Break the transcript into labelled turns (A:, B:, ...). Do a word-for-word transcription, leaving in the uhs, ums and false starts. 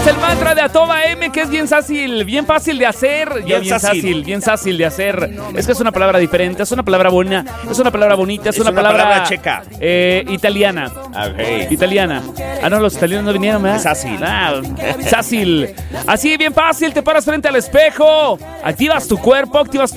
A: el mantra de a toda M, que es bien fácil, bien fácil de hacer. Bien, bien, bien fácil. fácil, bien fácil de hacer. Es que es una palabra diferente, es una palabra buena, es una palabra bonita, es, es una, una palabra, palabra
B: checa.
A: Eh, italiana.
B: Okay.
A: Italiana. Ah, no, los italianos no vinieron, ¿verdad?
B: Es fácil.
A: Ah, fácil. Así, bien fácil, te paras frente al espejo, activas tu cuerpo, activas